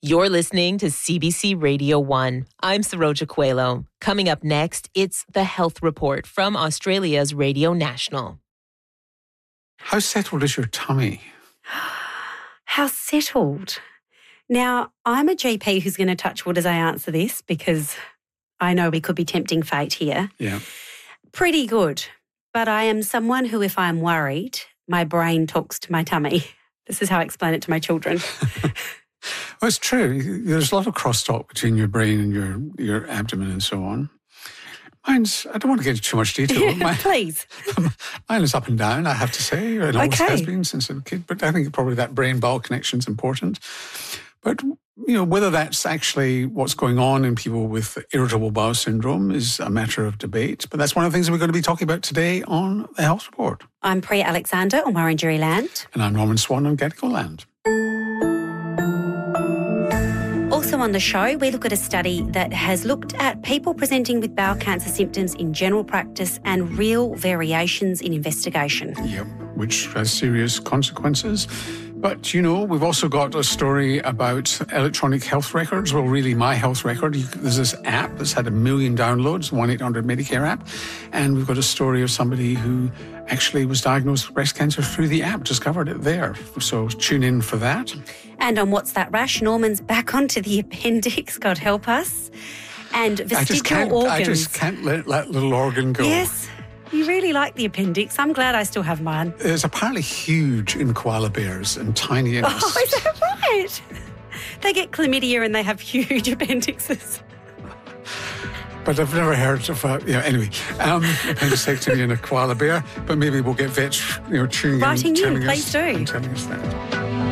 You're listening to CBC Radio 1. I'm Saroja Coelho. Coming up next, it's the Health Report from Australia's Radio National. How settled is your tummy? How settled? Now, I'm a GP who's going to touch wood as I answer this because I know we could be tempting fate here. Yeah. Pretty good. But I am someone who, if I'm worried, my brain talks to my tummy. This is how I explain it to my children. Well, it's true. There's a lot of crosstalk between your brain and your abdomen and so on. Mine's, I don't want to get into too much detail. Please. Mine is up and down, I have to say. It always has been since I was a kid. But I think probably that brain-bowel connection is important. But, whether that's actually what's going on in people with irritable bowel syndrome is a matter of debate. But that's one of the things we're going to be talking about today on the Health Report. I'm Priya Alexander on Wurundjeri Land. And I'm Norman Swan on Gadigal Land. Also on the show, we look at a study that has looked at people presenting with bowel cancer symptoms in general practice and real variations in investigation. Yep, which has serious consequences. But, we've also got a story about electronic health records. Well, really, My Health Record. There's this app that's had 1 million downloads, 1-800-Medicare app. And we've got a story of somebody who actually was diagnosed with breast cancer through the app, discovered it there. So tune in for that. And on What's That Rash, Norman's back onto the appendix, God help us. And vestigial organs. I just can't let that little organ go. Yes. You really like the appendix. I'm glad I still have mine. It's apparently huge in koala bears and tiny in us. Oh, is that right? They get chlamydia and they have huge appendixes. But I've never heard of anyway, appendicectomy in a koala bear. But maybe we'll get vets, tuning Writing in, in, please do. And telling us that.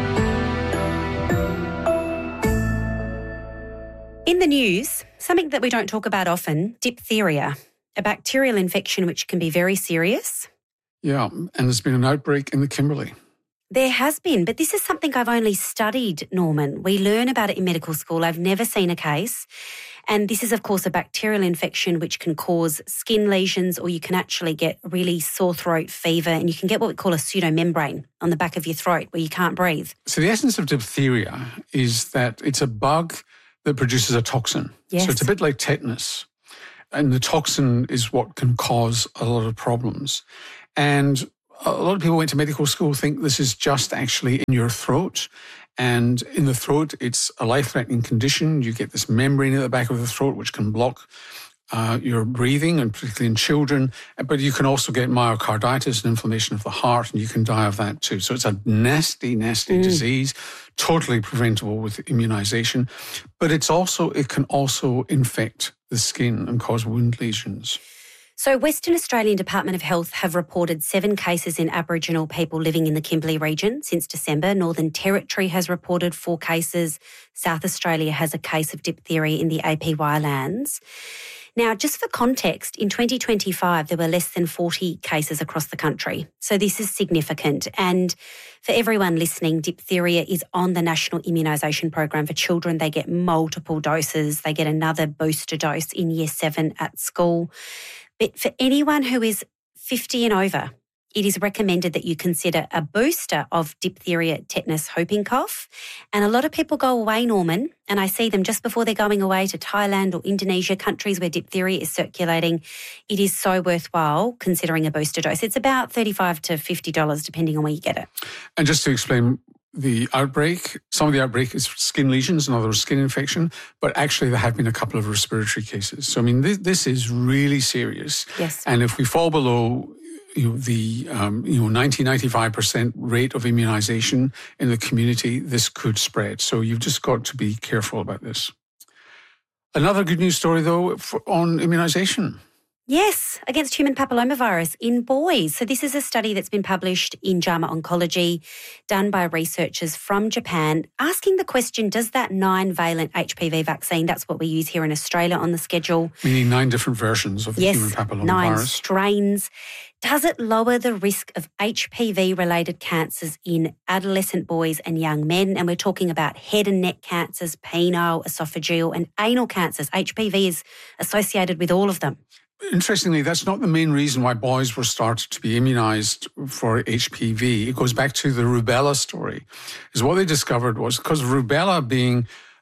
In the news, something that we don't talk about often, diphtheria, a bacterial infection which can be very serious. Yeah, and there's been an outbreak in the Kimberley. There has been, but this is something I've only studied, Norman. We learn about it in medical school. I've never seen a case. And this is, of course, a bacterial infection which can cause skin lesions, or you can actually get really sore throat, fever, and you can get what we call a pseudomembrane on the back of your throat where you can't breathe. So the essence of diphtheria is that it's a bug that produces a toxin. Yes. So it's a bit like tetanus. And the toxin is what can cause a lot of problems. And a lot of people went to medical school think this is just actually in your throat. And in the throat, it's a life-threatening condition. You get this membrane at the back of the throat, which can block your breathing, and particularly in children. But you can also get myocarditis and inflammation of the heart, and you can die of that too. So it's a nasty, nasty disease, totally preventable with immunization. But it can also infect the skin and cause wound lesions. So Western Australian Department of Health have reported 7 cases in Aboriginal people living in the Kimberley region since December. Northern Territory has reported 4 cases. South Australia has a case of diphtheria in the APY lands. Now, just for context, in 2025, there were less than 40 cases across the country. So this is significant. And for everyone listening, diphtheria is on the National Immunisation Program for children. They get multiple doses. They get another booster dose in Year 7 at school. But for anyone who is 50 and over, it is recommended that you consider a booster of diphtheria, tetanus, whooping cough. And a lot of people go away, Norman, and I see them just before they're going away to Thailand or Indonesia, countries where diphtheria is circulating. It is so worthwhile considering a booster dose. It's about $35 to $50 depending on where you get it. And just to explain the outbreak, some of the outbreak is skin lesions, in other words, skin infection, but actually there have been a couple of respiratory cases. So, I mean, this is really serious. Yes. And if we fall below the 90-95% rate of immunization in the community, this could spread. So you've just got to be careful about this. Another good news story, though, on immunization. Yes, against human papillomavirus in boys. So this is a study that's been published in JAMA Oncology, done by researchers from Japan, asking the question, does that 9-valent HPV vaccine, that's what we use here in Australia on the schedule. Meaning 9 different versions of the human papillomavirus. 9 strains. Does it lower the risk of HPV-related cancers in adolescent boys and young men? And we're talking about head and neck cancers, penile, esophageal and anal cancers. HPV is associated with all of them. Interestingly, that's not the main reason why boys were started to be immunized for HPV. It goes back to the rubella story. Is what they discovered was because rubella being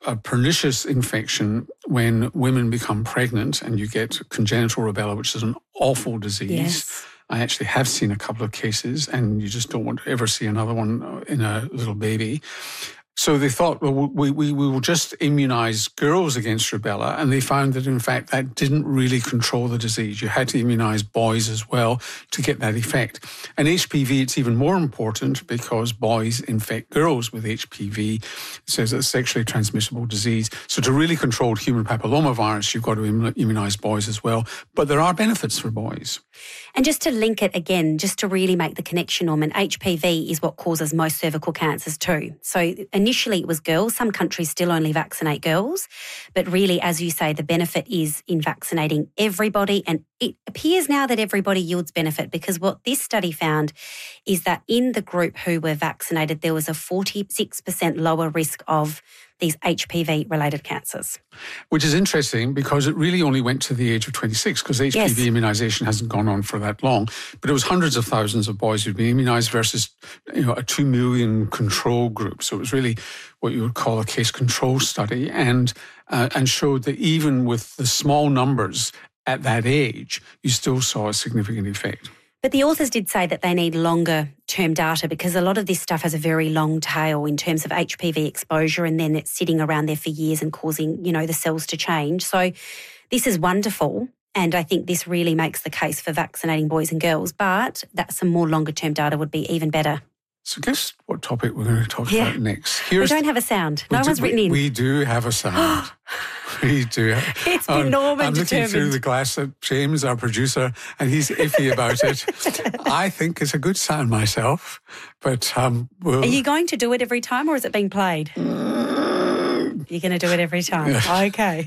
a pernicious infection when women become pregnant and you get congenital rubella, which is an awful disease. Yes. I actually have seen a couple of cases, and you just don't want to ever see another one in a little baby. So they thought, well, we will just immunize girls against rubella, and they found that, in fact, that didn't really control the disease. You had to immunize boys as well to get that effect. And HPV, it's even more important because boys infect girls with HPV. It says it's a sexually transmissible disease. So to really control human papillomavirus, you've got to immunize boys as well. But there are benefits for boys. And just to link it again, just to really make the connection, Norman, HPV is what causes most cervical cancers too. So initially it was girls. Some countries still only vaccinate girls. But really, as you say, the benefit is in vaccinating everybody. And it appears now that everybody yields benefit, because what this study found is that in the group who were vaccinated, there was a 46% lower risk of these HPV-related cancers. Which is interesting because it really only went to the age of 26 because HPV immunisation hasn't gone on for that long. But it was hundreds of thousands of boys who'd been immunised versus a 2 million control group. So it was really what you would call a case control study, and showed that even with the small numbers at that age, you still saw a significant effect. But the authors did say that they need longer term data because a lot of this stuff has a very long tail in terms of HPV exposure, and then it's sitting around there for years and causing, the cells to change. So this is wonderful, and I think this really makes the case for vaccinating boys and girls, but that some more longer term data would be even better. So guess what topic we're going to talk about next? We don't have a sound. No one's written in. We do have a sound. We do. It's been Norman I'm determined. looking through the glass at James, our producer, and he's iffy about it. I think it's a good sound myself, but Are you going to do it every time, or is it being played? You're going to do it every time. Yeah. Okay.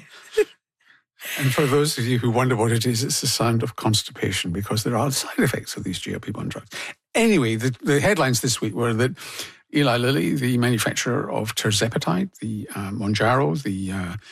And for those of you who wonder what it is, it's the sound of constipation, because there are side effects of these GLP-1 drugs. Anyway, the headlines this week were that Eli Lilly, the manufacturer of tirzepatide, the Mounjaro, the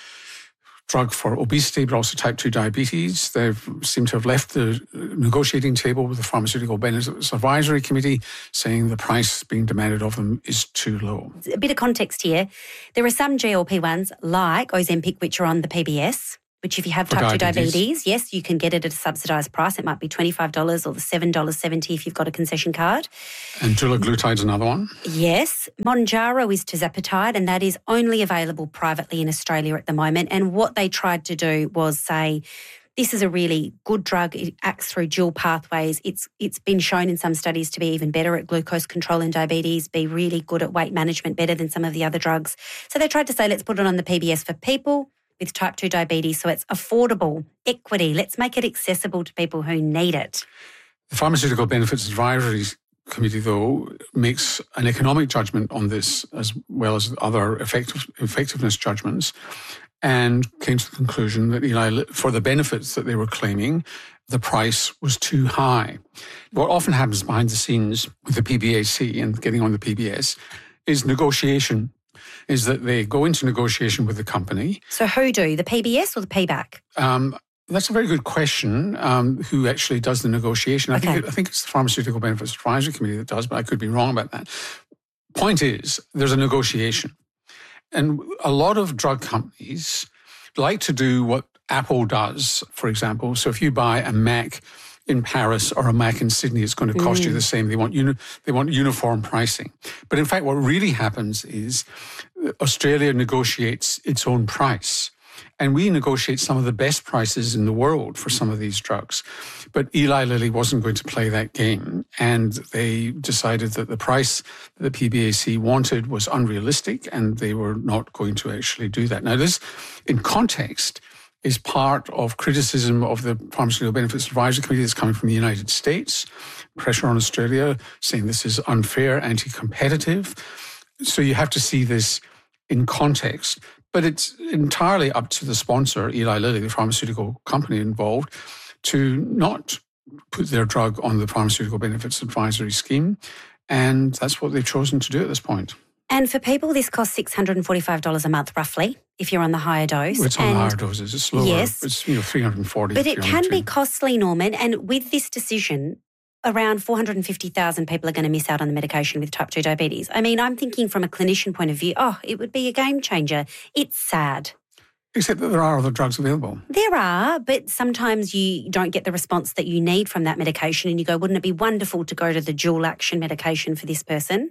drug for obesity, but also type 2 diabetes, they seem to have left the negotiating table with the Pharmaceutical Benefits Advisory Committee, saying the price being demanded of them is too low. A bit of context here. There are some GLP-1s like Ozempic, which are on the PBS, which if you have type 2 diabetes, yes, you can get it at a subsidised price. It might be $25 or the $7.70 if you've got a concession card. And dulaglutide's another one? Yes. Mounjaro is tirzepatide, and that is only available privately in Australia at the moment. And what they tried to do was say, this is a really good drug. It acts through dual pathways. It's been shown in some studies to be even better at glucose control in diabetes, be really good at weight management, better than some of the other drugs. So they tried to say, let's put it on the PBS for people with type 2 diabetes, so it's affordable, equity. Let's make it accessible to people who need it. The Pharmaceutical Benefits Advisory Committee, though, makes an economic judgment on this as well as other effectiveness judgments, and came to the conclusion that for the benefits that they were claiming, the price was too high. What often happens behind the scenes with the PBAC and getting on the PBS is negotiation. Is that they go into negotiation with the company. So who do? The PBS or the PBAC? That's a very good question. Who actually does the negotiation? I think it's the Pharmaceutical Benefits Advisory Committee that does, but I could be wrong about that. Point is, there's a negotiation. And a lot of drug companies like to do what Apple does, for example. So if you buy a Mac in Paris or a Mac in Sydney, it's going to cost you the same. They want uniform pricing. But in fact, what really happens is Australia negotiates its own price. And we negotiate some of the best prices in the world for some of these drugs. But Eli Lilly wasn't going to play that game. And they decided that the price that the PBAC wanted was unrealistic, and they were not going to actually do that. Now, this, in context, is part of criticism of the Pharmaceutical Benefits Advisory Committee that's coming from the United States, pressure on Australia, saying this is unfair, anti-competitive. So you have to see this in context. But it's entirely up to the sponsor, Eli Lilly, the pharmaceutical company involved, to not put their drug on the Pharmaceutical Benefits Advisory Scheme. And that's what they've chosen to do at this point. And for people, this costs $645 a month, roughly, if you're on the higher dose. Well, it's on the higher doses. It's lower. Yes. It's $340. But it can be costly, Norman. And with this decision, around 450,000 people are going to miss out on the medication with type 2 diabetes. I mean, I'm thinking from a clinician point of view, it would be a game changer. It's sad. Except that there are other drugs available. There are, but sometimes you don't get the response that you need from that medication and you go, wouldn't it be wonderful to go to the dual action medication for this person?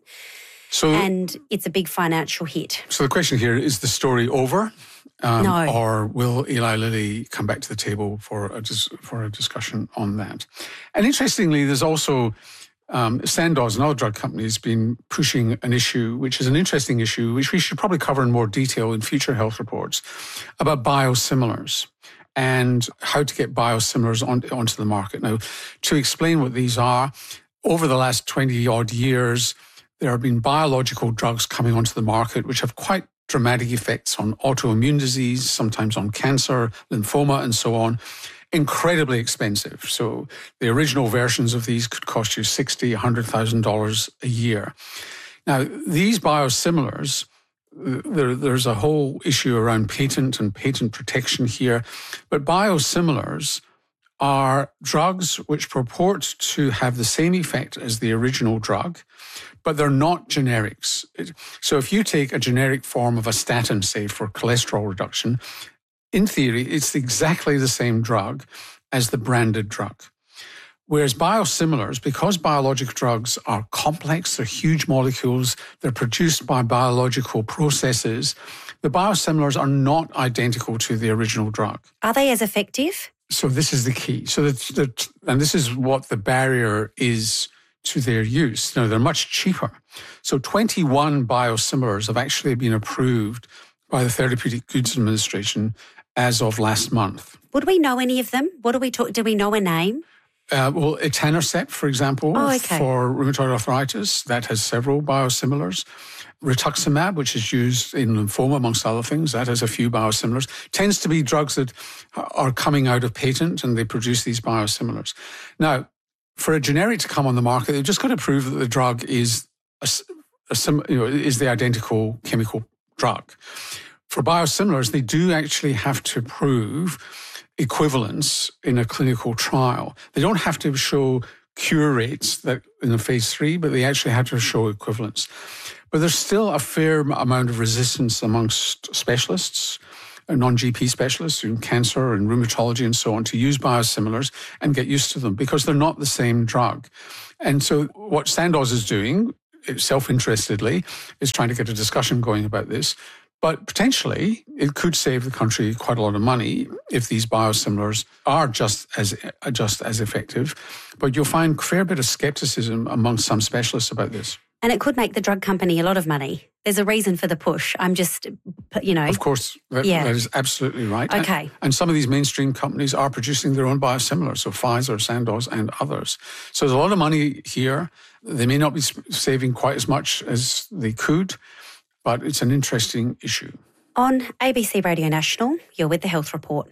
And it's a big financial hit. So the question here, is the story over? No. Or will Eli Lilly come back to the table for a discussion on that? And interestingly, there's also Sandoz, another drug company, has been pushing an issue, which is an interesting issue, which we should probably cover in more detail in future health reports, about biosimilars and how to get biosimilars onto the market. Now, to explain what these are, over the last 20-odd years, there have been biological drugs coming onto the market which have quite dramatic effects on autoimmune disease, sometimes on cancer, lymphoma, and so on. Incredibly expensive. So the original versions of these could cost you $60,000, $100,000 a year. Now, these biosimilars, there's a whole issue around patent and patent protection here, but biosimilars are drugs which purport to have the same effect as the original drug, but they're not generics. So if you take a generic form of a statin, say, for cholesterol reduction, in theory, it's exactly the same drug as the branded drug. Whereas biosimilars, because biologic drugs are complex, they're huge molecules, they're produced by biological processes, the biosimilars are not identical to the original drug. Are they as effective? So this is the key. And this is what the barrier is to their use. Now, they're much cheaper. So 21 biosimilars have actually been approved by the Therapeutic Goods Administration as of last month. Would we know any of them? What do we talk? Do we know a name? Well, etanercept, for example, okay. for rheumatoid arthritis, that has several biosimilars. Rituximab, which is used in lymphoma, amongst other things, that has a few biosimilars. Tends to be drugs that are coming out of patent and they produce these biosimilars. Now, for a generic to come on the market, they've just got to prove that the drug is is the identical chemical drug. For biosimilars, they do actually have to prove equivalence in a clinical trial. They don't have to show cure rates that in the phase 3, but they actually have to show equivalence. But there's still a fair amount of resistance amongst specialists, non-GP specialists in cancer and rheumatology and so on, to use biosimilars and get used to them because they're not the same drug. And so what Sandoz is doing, self-interestedly, is trying to get a discussion going about this. But potentially, it could save the country quite a lot of money if these biosimilars are just as effective. But you'll find a fair bit of skepticism among some specialists about this. And it could make the drug company a lot of money. There's a reason for the push. I'm just, Of course, that is absolutely right. Okay. And some of these mainstream companies are producing their own biosimilars, so Pfizer, Sandoz, and others. So there's a lot of money here. They may not be saving quite as much as they could, but it's an interesting issue. On ABC Radio National, you're with the Health Report.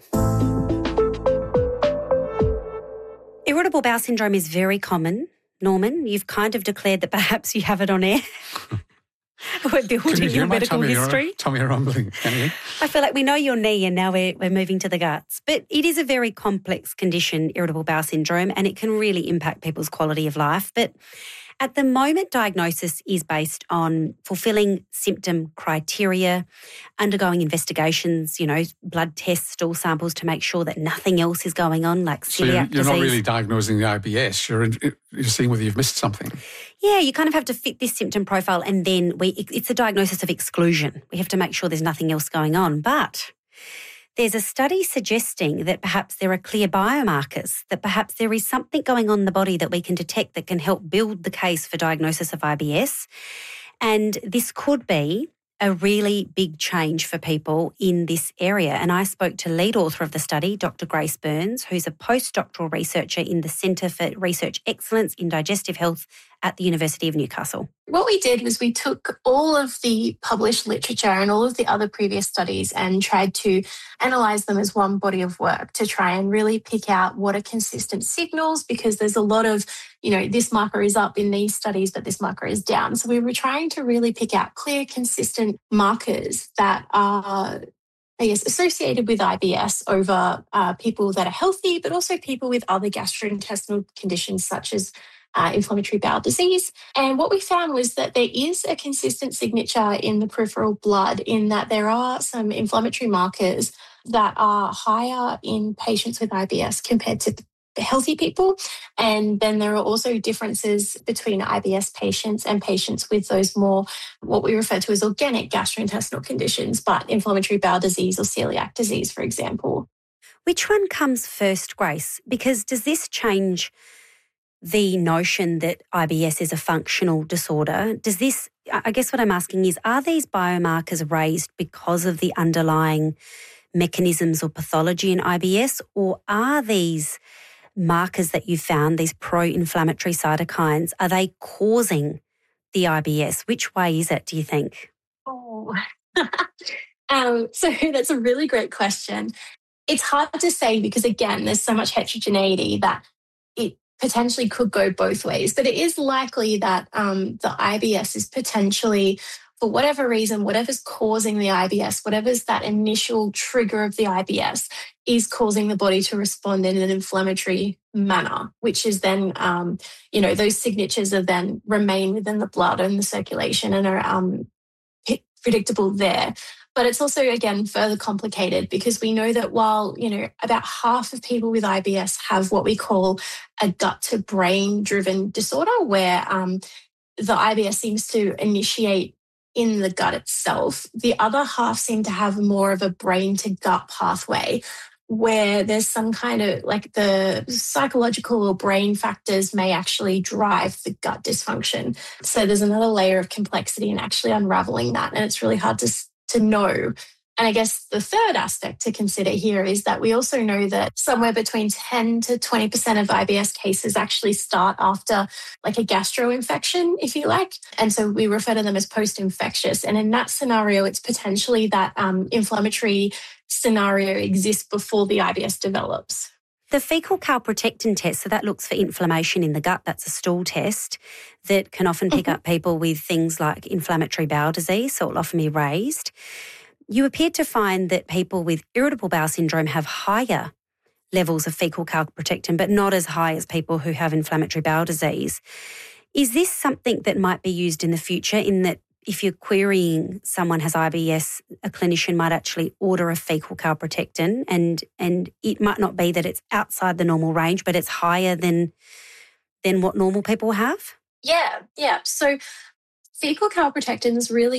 Irritable bowel syndrome is very common. Norman, you've kind of declared that perhaps you have it on air. We're building your medical history. Tell me you're rumbling, can you? I feel like we know your knee and now we're moving to the guts. But it is a very complex condition, irritable bowel syndrome, and it can really impact people's quality of life. But at the moment, diagnosis is based on fulfilling symptom criteria, undergoing investigations, blood tests, stool samples to make sure that nothing else is going on, like celiac disease. So you're not really diagnosing the IBS. You're seeing whether you've missed something. Yeah, you kind of have to fit this symptom profile, and then it's a diagnosis of exclusion. We have to make sure there's nothing else going on. But there's a study suggesting that perhaps there are clear biomarkers, that perhaps there is something going on in the body that we can detect that can help build the case for diagnosis of IBS. And this could be a really big change for people in this area. And I spoke to lead author of the study, Dr. Grace Burns, who's a postdoctoral researcher in the Centre for Research Excellence in Digestive Health at the University of Newcastle. What we did was we took all of the published literature and all of the other previous studies and tried to analyse them as one body of work to try and really pick out what are consistent signals, because there's a lot of, this marker is up in these studies, but this marker is down. So we were trying to really pick out clear, consistent markers that are associated with IBS over people that are healthy, but also people with other gastrointestinal conditions such as inflammatory bowel disease. And what we found was that there is a consistent signature in the peripheral blood in that there are some inflammatory markers that are higher in patients with IBS compared to healthy people. And then there are also differences between IBS patients and patients with those more, what we refer to as organic gastrointestinal conditions, but inflammatory bowel disease or celiac disease, for example. Which one comes first, Grace? Because does this change the notion that IBS is a functional disorder? Does this, I guess what I'm asking is, are these biomarkers raised because of the underlying mechanisms or pathology in IBS, or are these markers that you found, these pro-inflammatory cytokines, are they causing the IBS? Which way is it, do you think? Oh, so that's a really great question. It's hard to say because, again, there's so much heterogeneity that it potentially could go both ways. But it is likely that the IBS is potentially, for whatever reason, whatever's causing the IBS, whatever's that initial trigger of the IBS, is causing the body to respond in an inflammatory manner, which is then, those signatures are then remain within the blood and the circulation and are predictable there. But it's also, again, further complicated because we know that while, about half of people with IBS have what we call a gut-to-brain driven disorder where the IBS seems to initiate in the gut itself, the other half seem to have more of a brain-to-gut pathway where there's some kind of like the psychological or brain factors may actually drive the gut dysfunction. So there's another layer of complexity in actually unraveling that. And it's really hard to know. And I guess the third aspect to consider here is that we also know that somewhere between 10 to 20% of IBS cases actually start after like a gastro infection, if you like. And so we refer to them as post-infectious. And in that scenario, it's potentially that inflammatory scenario exists before the IBS develops. The fecal calprotectin test, so that looks for inflammation in the gut. That's a stool test that can often pick up people with things like inflammatory bowel disease, so it'll often be raised. You appeared to find that people with irritable bowel syndrome have higher levels of fecal calprotectin, but not as high as people who have inflammatory bowel disease. Is this something that might be used in the future, in that if you're querying someone has IBS, a clinician might actually order a fecal calprotectin and it might not be that it's outside the normal range, but it's higher than what normal people have? Yeah. So fecal calprotectin is really